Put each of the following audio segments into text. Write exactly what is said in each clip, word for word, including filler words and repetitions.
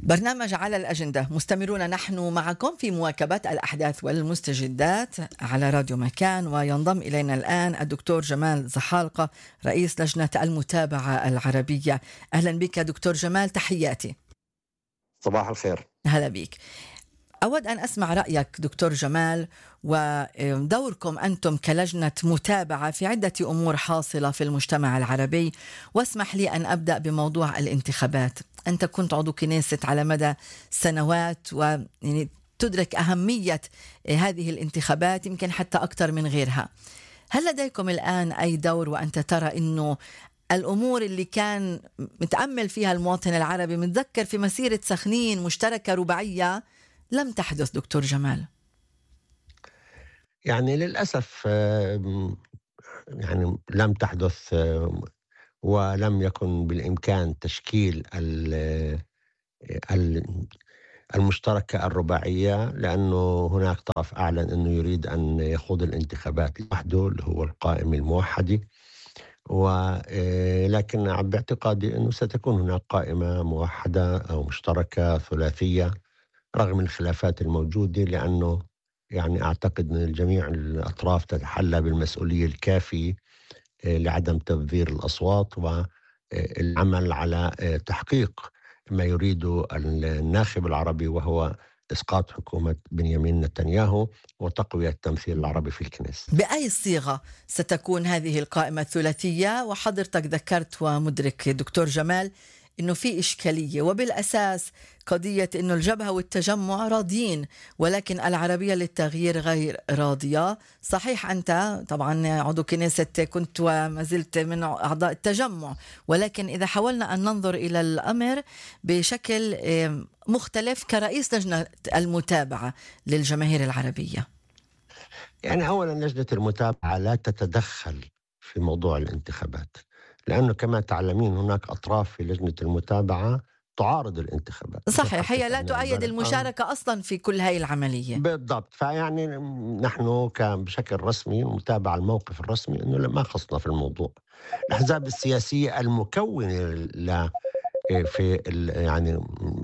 برنامج على الأجندة، مستمرون نحن معكم في مواكبة الأحداث والمستجدات على راديو مكان. وينضم إلينا الآن الدكتور جمال زحالقة رئيس لجنة المتابعة العربية. أهلا بك دكتور جمال، تحياتي. صباح الخير. هلا بك. أود أن أسمع رأيك دكتور جمال ودوركم أنتم كلجنة متابعة في عدة أمور حاصلة في المجتمع العربي، واسمح لي أن أبدأ بموضوع الانتخابات. أنت كنت عضو كنيسة على مدى سنوات، ويعني تدرك أهمية هذه الانتخابات يمكن حتى أكثر من غيرها. هل لديكم الآن أي دور وأنت ترى أنه الأمور اللي كان متأمل فيها المواطن العربي، متذكر في مسيرة سخنين مشتركة رباعية، لم تحدث دكتور جمال؟ يعني للأسف يعني لم تحدث، ولم يكن بالإمكان تشكيل المشتركة الرباعية، لأنه هناك طرف أعلن أنه يريد أن يخوض الانتخابات لوحده اللي هو القائم الموحدي، ولكن باعتقادي أنه ستكون هناك قائمة موحدة أو مشتركة ثلاثية رغم الخلافات الموجودة، لأنه يعني أعتقد أن جميع الأطراف تتحلى بالمسؤولية الكافية لعدم تبذير الأصوات والعمل على تحقيق ما يريده الناخب العربي، وهو إسقاط حكومة بنيامين نتنياهو وتقوية التمثيل العربي في الكنيسة. بأي صيغة ستكون هذه القائمة الثلاثية؟ وحضرتك ذكرت ومدرك دكتور جمال إنه في إشكالية، وبالأساس قضية إنه الجبهة والتجمع راضيين ولكن العربية للتغيير غير راضية. صحيح أنت طبعا عضو كنيسة كنت وما زلت من أعضاء التجمع، ولكن إذا حاولنا أن ننظر إلى الأمر بشكل مختلف كرئيس لجنة المتابعة للجماهير العربية. يعني أولا لجنة المتابعة لا تتدخل في موضوع الانتخابات، لأنه كما تعلمين هناك أطراف في لجنة المتابعة تعارض الانتخابات. صحيح، هي لا تؤيد المشاركة أصلا في كل هاي العملية. بالضبط. فيعني نحن بشكل رسمي متابع الموقف الرسمي أنه ما خصنا في الموضوع. الأحزاب السياسية المكونة ل في يعني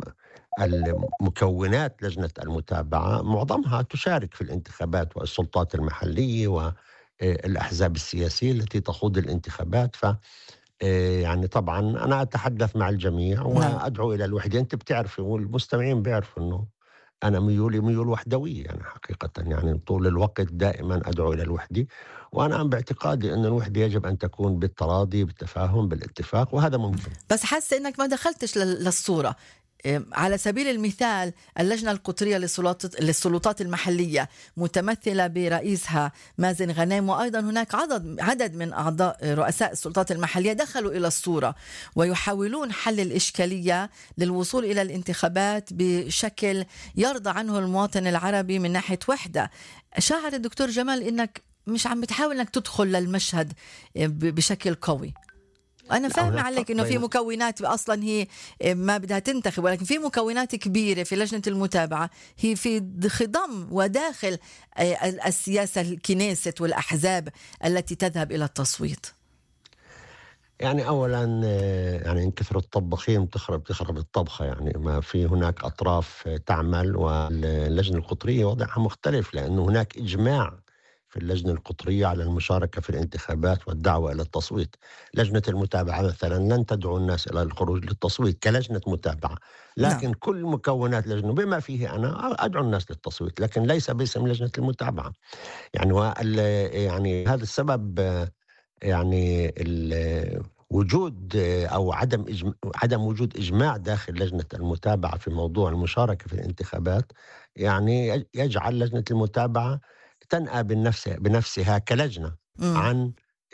المكونات لجنة المتابعة معظمها تشارك في الانتخابات والسلطات المحلية والأحزاب السياسية التي تخوض الانتخابات. ف يعني طبعا أنا أتحدث مع الجميع وأدعو إلى الوحدة. أنت بتعرفي والمستمعين بيعرفوا أنه أنا ميولي ميول وحدوية، يعني حقيقة يعني طول الوقت دائما أدعو إلى الوحدة، وأنا باعتقادي أن الوحدة يجب أن تكون بالتراضي بالتفاهم بالاتفاق، وهذا ممكن. بس حاسة أنك ما دخلتش للصورة. على سبيل المثال اللجنة القطرية للسلطات المحلية متمثلة برئيسها مازن غنيم، وأيضا هناك عدد عدد من أعضاء رؤساء السلطات المحلية دخلوا إلى الصورة ويحاولون حل الإشكالية للوصول إلى الانتخابات بشكل يرضى عنه المواطن العربي من ناحية وحدة. شاعر الدكتور جمال إنك مش عم بتحاول إنك تدخل للمشهد بشكل قوي. أنا فاهم عليك إنه في مكونات أصلا هي ما بدها تنتخب، ولكن في مكونات كبيرة في لجنة المتابعة هي في خضم وداخل السياسة الكنيسة والأحزاب التي تذهب إلى التصويت. يعني أولا يعني إن كثروا الطبخين تخرب تخرب الطبخة، يعني ما في هناك أطراف تعمل، واللجنة القطرية وضعها مختلف لأنه هناك إجماع في اللجنة القطرية على المشاركة في الانتخابات والدعوة إلى التصويت. لجنة المتابعة مثلا لن تدعو الناس إلى الخروج للتصويت كلجنة متابعة، لكن نعم. كل مكونات لجنة بما فيه أنا أدعو الناس للتصويت، لكن ليس باسم لجنة المتابعة. يعني يعني هذا السبب يعني وجود أو عدم إجم... عدم وجود إجماع داخل لجنة المتابعة في موضوع المشاركة في الانتخابات يعني يجعل لجنة المتابعة تنأى بنفسها, بنفسها كلجنة م. عن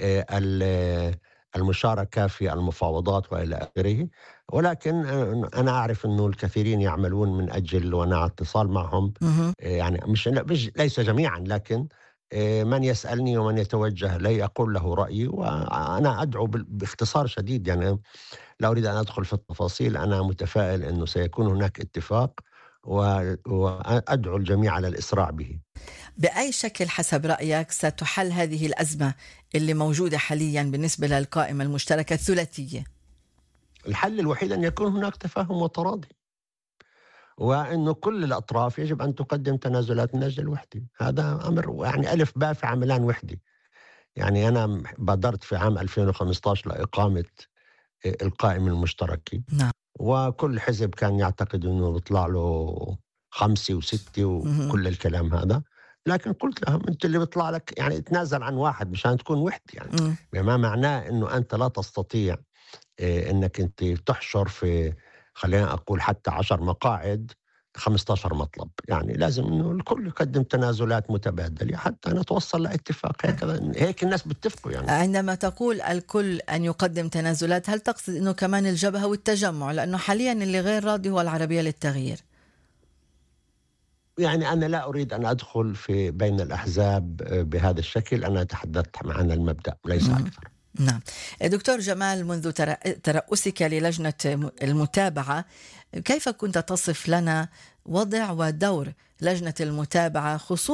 المشاركة في المفاوضات وإلى آخره. ولكن أنا أعرف أنه الكثيرين يعملون من أجل، وأنا على اتصال معهم م. يعني مش ليس جميعا، لكن من يسألني ومن يتوجه لي أقول له رأيي، وأنا أدعو باختصار شديد. يعني لا أريد أن أدخل في التفاصيل، أنا متفائل أنه سيكون هناك اتفاق وأدعو الجميع على الإسراع به. بأي شكل حسب رأيك ستحل هذه الأزمة اللي موجودة حاليا بالنسبة للقائمة المشتركة الثلاثية؟ الحل الوحيد أن يكون هناك تفاهم وتراضي. وأنه كل الأطراف يجب أن تقدم تنازلات من أجل الوحدة. هذا أمر يعني ألف باء في عملان وحدة. يعني أنا بادرت في عام ألفين وخمسة عشر لإقامة القائمة المشتركة، نعم. وكل حزب كان يعتقد أنه بيطلع له خمسة وستة مهم. وكل الكلام هذا، لكن قلت لهم أنت اللي بيطلع لك يعني تنازل عن واحد مشان تكون وحدة، يعني مم. بما معناه أنه أنت لا تستطيع إيه، أنك أنت تحشر في، خلينا أقول حتى عشر مقاعد خمسة عشر مطلب. يعني لازم أنه الكل يقدم تنازلات متبادلة حتى نتوصل لاتفاق. هكذا هيك الناس بتفقوا يعني. عندما تقول الكل أن يقدم تنازلات، هل تقصد أنه كمان الجبهة والتجمع؟ لأنه حاليا اللي غير راضي هو العربية للتغيير. يعني أنا لا أريد أن أدخل في بين الأحزاب بهذا الشكل. أنا تحدثت عن المبدأ ليس مم. أكثر. نعم. دكتور جمال، منذ تر- ترأسك للجنة المتابعة، كيف كنت تصف لنا وضع ودور لجنة المتابعة خصوصا